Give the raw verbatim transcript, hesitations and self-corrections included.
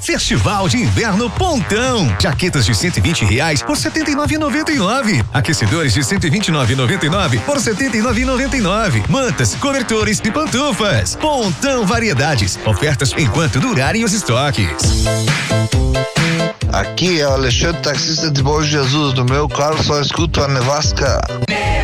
Festival de Inverno Pontão. Jaquetas de cento e vinte reais por setenta e nove reais e noventa e nove centavos. Aquecedores de cento e vinte e nove reais e noventa e nove centavos por setenta e nove reais e noventa e nove centavos. Mantas, cobertores e pantufas. Pontão Variedades. Ofertas enquanto durarem os estoques. Aqui é o Alexandre, taxista de Bom Jesus. No meu carro só escuto a nevasca.